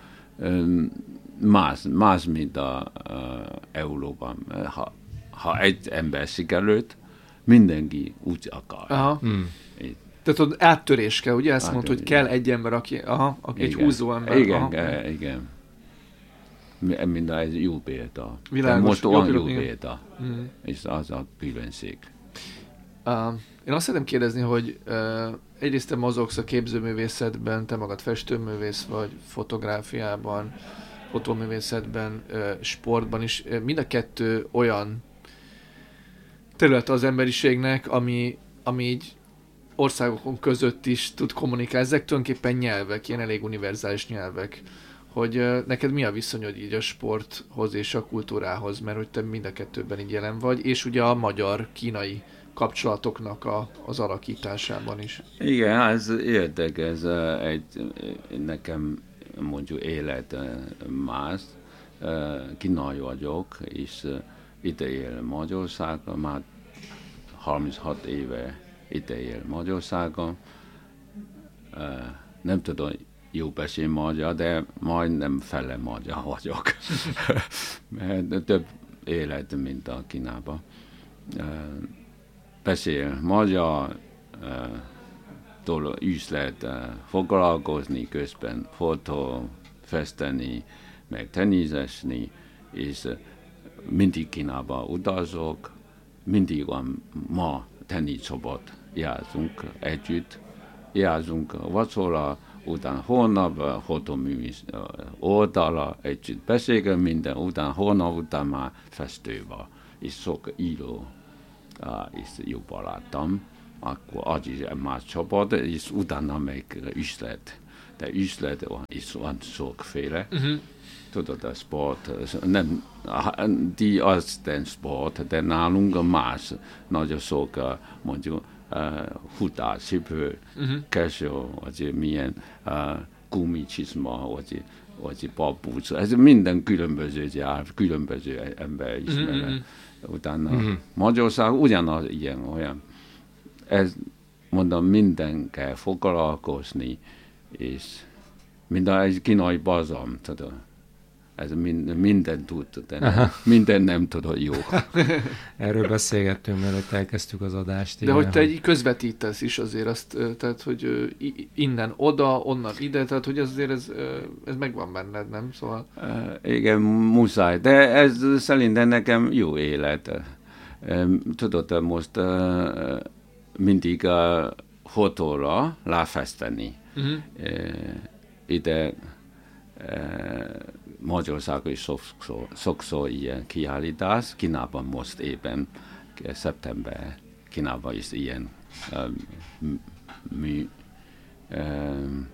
más, más, mint a, a Európában. Ha, ha egy ember sikerült, mindenki úgy akar. Aha. Hmm. Tehát ott áttörés kell, ugye? Ezt mondta, hogy kell egy ember, aki, aha, aki egy húzó ember. Igen, aha. igen. Mind egy jó példa. Világos, most olyan jó példa. Mm. És az a különbség. Uh, én azt szeretném kérdezni, hogy uh, egyrészt te mozogsz a képzőművészetben, te magad festőművész vagy, fotográfiában, fotóművészetben, uh, sportban is. Mind a kettő olyan terület az emberiségnek, ami, ami így országokon között is tud kommunikálni. Ezek tulajdonképpen nyelvek, ilyen elég univerzális nyelvek. Hogy uh, neked mi a viszonyod így a sporthoz és a kultúrához, mert hogy te mind a kettőben így jelen vagy, és ugye a magyar-kínai kapcsolatoknak a, az alakításában is. Igen, ez érdekes, ez egy, nekem mondjuk élet más, kínai vagyok, és ide él Magyarországon, már harminchat éve ide él Magyarországon, nem tudom, jó beszél magyar, de majdnem fele magyar vagyok. Mert több élet, mint a Kínában. Beszél magyar, üzlet, foglalkozni közben, fotó, festeni, meg teniszezni, és mindig Kínába utazok, mindig van ma teniszcsapat, játszunk együtt, játszunk vacsora, utána holnap fotomű oldala, együtt beszélünk minden, utána holnap után már festővel, és sok író is jó barátom, akkor az is más csapat, és utána meg üzlet. De üzlet is van sokféle. Uh-huh. Tudod, a sport, nem, die aztán sport, de nálunk más, nagyon sok, mondjuk, uh, futáscipő, uh-huh. casual, vagy milyen uh, gumicsizma, vagy, vagy papucs. Ez minden különböző jár, különböző ember ismeret. Uh-huh. Utána uh-huh. Magyarország ugyanaz ilyen, olyan. Ez, mondom, minden kell foglalkozni, és minden egy kínai bazam, tudod. Ez mind, minden tud, de nem, minden nem tudod jó. Erről beszélgettünk, mielőtt elkezdtük az adást. De igen, hogy te egy közvetítesz is azért azt, tehát hogy innen oda, onnan ide, tehát hogy azért ez, ez megvan benned, nem? Szóval... Igen, muszáj, de ez szerintem nekem jó élet. Tudod, most mindig a fotóra ráfesteni. Uh-huh. Ide Magyarországon is sokszor, sokszor ilyen kiállítás. Kínában most éppen szeptember, Kínában is ilyen um, mű, um,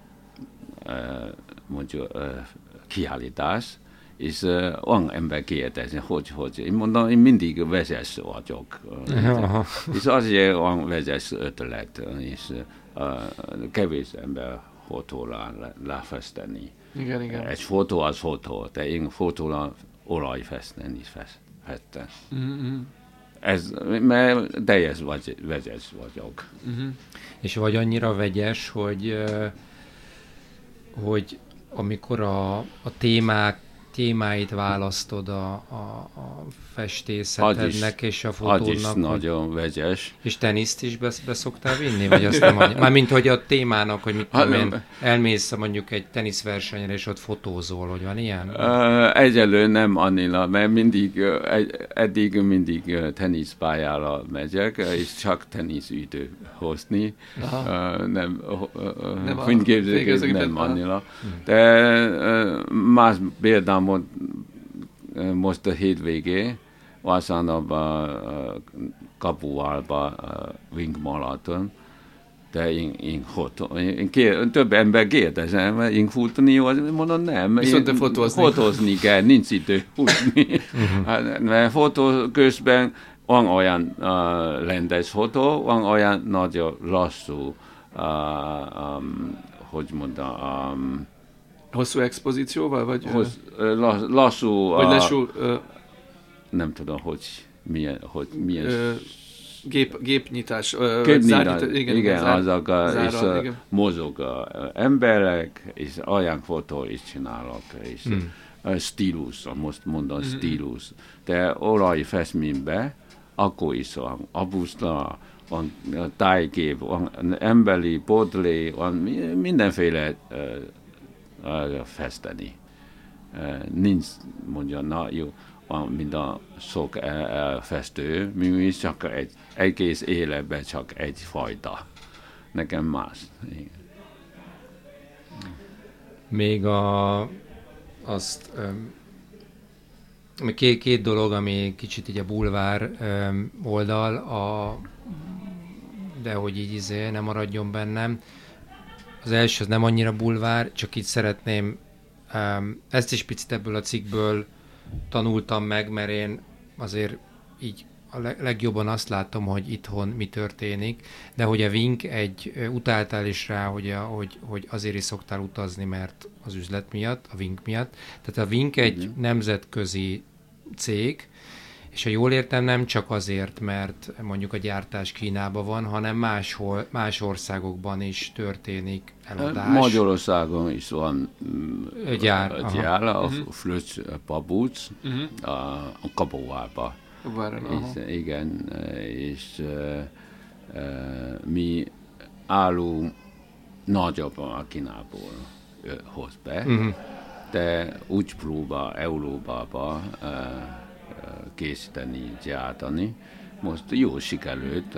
uh, mondjuk uh, kiállítás, és uh, olyan ember kérdezni, hogy, hogy. Én mondom, én mindig vezes vagyok. Uh, és azért olyan vezes ötlet, és uh, kevés ember fotóra lefesteni. Igen, igen. Egy fotó az fotó, de én fotóra olajfesteni is festem. Mm-hmm. Ez, mert teljes vagy, vegyes vagyok. Mm-hmm. És vagy annyira vegyes, hogy, hogy amikor a, a témák, témáit választod a, a, a festészetednek és a fotódnak. Az is nagyon vegyes. És teniszt is be, be szoktál vinni? Vagy azt nem annyi? Mármint, hogy a témának, hogy mit tudom én, elmész mondjuk egy teniszversenyre, és ott fotózol, hogy van ilyen? Uh, egyelőre nem annyira, mert mindig, egy, eddig mindig teniszpályára megyek, és csak teniszütő hozni. Uh, nem, uh, nem, fényképzők, nem annyira. De uh, más például most a hétvégé, vasárnap a Kapuálba Wing Marathon, de én, én, fotó, én kér, több ember kérdezem, én futni, mondom nem. Viszont én fotózni. Fotózni kell, nincs idő futni. Mert fotó közben van olyan uh, rendes fotó, van olyan nagyon lassú, uh, um, hogy mondom, um, hosszú expozícióval, vagy? Hossz, lass, lassú... Vagy lassú... Uh, nem tudom, hogy milyen... Hogy milyen uh, gép, gépnyitás. Uh, gépnyitás, zárnyita, igen, igen, zár, azok a, zárral, és igen. mozog a emberek, és olyan fotó is csinálok, és hmm. a stílus, most mondom hmm. stílus. De olaj festményben, akkor is van abuszla, van tájkép, van emberi, podlé, van mindenféle uh, festeni. Uh, nincs, mondja, na jó, van mind a sok uh, festő, mi is csak egy egész életben csak egy fajta. Nekem más. Igen. Még a, azt, um, két, két dolog, ami kicsit így a bulvár um, oldal, a, de hogy így izé nem maradjon bennem. Az első az nem annyira bulvár, csak így szeretném, um, ezt is picit ebből a cikkből tanultam meg, mert én azért így a legjobban azt látom, hogy itthon mi történik, de hogy a Vink egy, utáltál is rá, hogy, a, hogy, hogy azért is szoktál utazni, mert az üzlet miatt, a Vink miatt. Tehát a Vink egy mm. nemzetközi cég, és ha jól értem, nem csak azért, mert mondjuk a gyártás Kínában van, hanem máshol, más országokban is történik eladás. Magyarországon is van gyár, a gyár, a uh-huh. Flöcs pabuc, uh-huh. a Kapuálba. Igen, és uh, uh, mi állunk nagyobban a Kínából hoz be, uh-huh. de úgy próbál Európába uh, készíteni, gyártani. Most jó sikerült,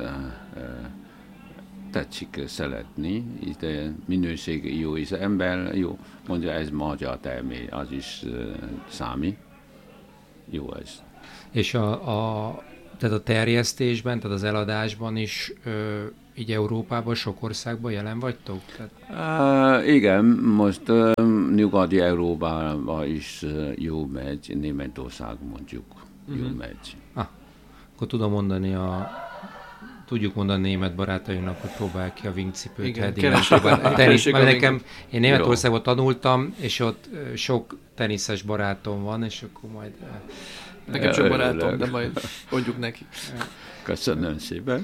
tetszik szeretni, itt minőség jó, és ember jó, mondja ez magyar termék, az is számít. Jó ez. És a, a, tehát a terjesztésben, tehát az eladásban is ö, így Európában, sok országban jelen vagytok? Tehát... Uh, igen, most uh, nyugati Európában is uh, jó megy, Németország mondjuk uh-huh. jó megy. Ah, akkor tudom mondani a tudjuk mondani német barátainak, hogy próbálják ki a wingcipőt. Igen, tenis, mert nekem, én Németországban tanultam, és ott sok teniszes barátom van, és akkor majd... Nekem csak barátom, de majd mondjuk neki. Köszönöm szépen.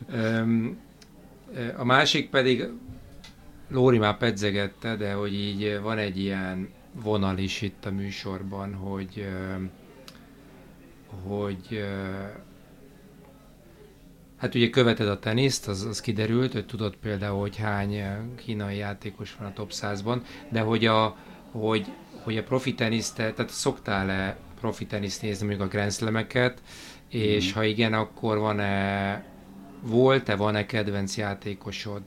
A másik pedig, Lóri már pedzegette, de hogy így van egy ilyen vonal is itt a műsorban, hogy hogy hát ugye követed a teniszt, az, az kiderült, hogy tudod például, hogy hány kínai játékos van a top százban, de hogy a, hogy, hogy a profi teniszt, tehát szoktál-e profi teniszt nézni mondjuk a Grand Slameket, és mm. ha igen, akkor van-e, volt-e, van-e kedvenc játékosod?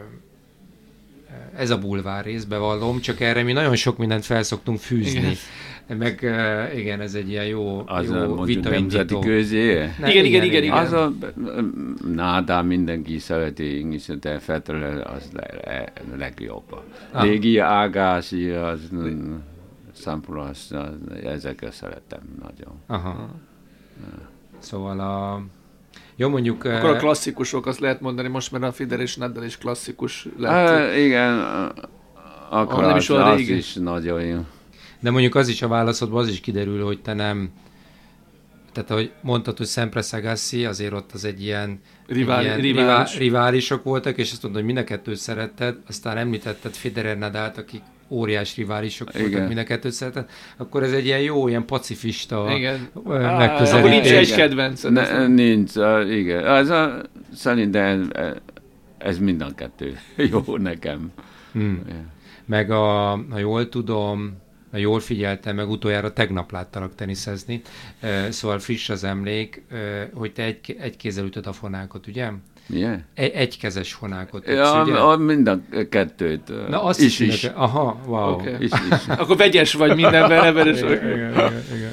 Ez a bulvár rész, bevallom, csak erre mi nagyon sok mindent felszoktunk fűzni. Igen. Meg igen, ez egy ilyen jó, az jó vitaindító. Közé? Ne, igen, igen, igen, igen. Az a nádá mindenki szereti, de Federer az le, legjobb. Ah. Légi, Agassi, az Sampras, ezeket szeretem nagyon. Aha. Ja. Szóval a... Jó, mondjuk... Akkor a klasszikusok, azt lehet mondani most, mert a Federer és Nadal is klasszikus lett. Uh, igen, akkor ah, az, az is nagyon jó. De mondjuk az is a válaszodban az is kiderül, hogy te nem... Tehát, ahogy mondtad, hogy Sampras Agassi, azért ott az egy ilyen... Rivál, ilyen rivális. riválisok voltak, és azt mondod, hogy mind a kettőt szeretted, aztán említetted Federer Nadalt, akik óriás riválisok voltak, igen. mind a kettőt szeretted, akkor ez egy ilyen jó, ilyen pacifista igen. megközelítés. Akkor nincs egy kedvenc. Ne, nincs, uh, igen. Az a, szerintem ez mind a kettő jó nekem. Hmm. Yeah. Meg a, ha jól tudom, ha jól figyeltem, meg utoljára tegnap láttalak teniszezni, szóval friss az emlék, hogy te egy, egy kézzel ütöd a fonákot, ugye? Milyen? Egy, egykezes fonákot tudsz, ja, ugye? A, mind a kettőt. Na, azt is, is. is. Aha, wow. Okay. Is, is. Akkor vegyes vagy mindenben, ebben is. Igen, igen, igen, igen.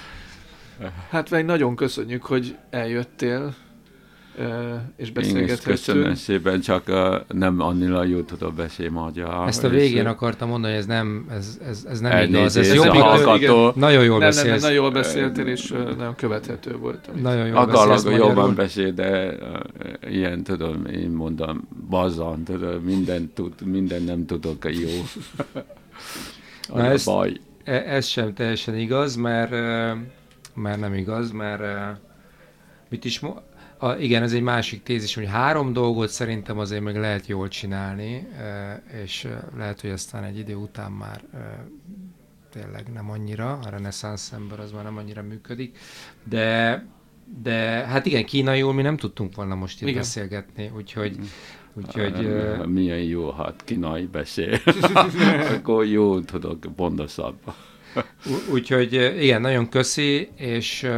Hát meg nagyon köszönjük, hogy eljöttél, és beszélgethettünk. Köszönöm szépen, csak nem annyira jól tudok beszélni magyar. Ezt a végén akartam mondani, hogy ez nem, ez, ez, ez nem elnézést, igaz. Ez jobb idő, nagyon jól nem, beszélsz. Nem, nem, nagyon jól beszéltél, és nagyon követhető volt. Nagyon jól Akarok jobban beszél, de uh, ilyen tudom, én mondom, bazan, tudom, minden, tud, minden nem tudok jó. Na ez, baj. Ez sem teljesen igaz, mert, mert nem igaz, mert mit is mo- A, igen, ez egy másik tézis, hogy három dolgot szerintem azért meg lehet jól csinálni, és lehet, hogy aztán egy idő után már tényleg nem annyira, a reneszánsz ember az már nem annyira működik, de, de hát igen, kínaiul mi nem tudtunk volna most itt igen. beszélgetni, úgyhogy... úgyhogy uh, milyen jó, hát kínai beszél, akkor jó tudok pontosabb. Úgyhogy igen, nagyon köszi, és...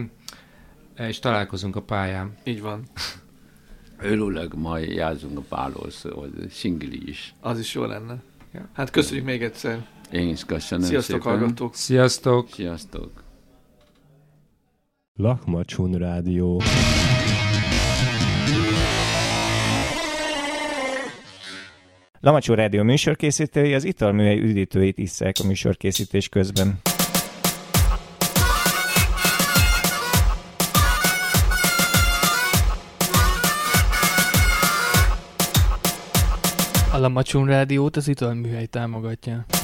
és találkozunk a pályán. Így van. Örülök, majd játszunk a pálósz, vagy singli is. Az is jó lenne. Ja. Hát köszönjük még egyszer. Én is köszönöm. Sziasztok, szépen. hallgatók. Sziasztok. Sziasztok. Lakmacsun Rádió. Lakmacsun Rádió műsorkészítői az italműhely üdítőit isszák a műsorkészítés közben. A Lakmacsun Rádiót az italműhely támogatja.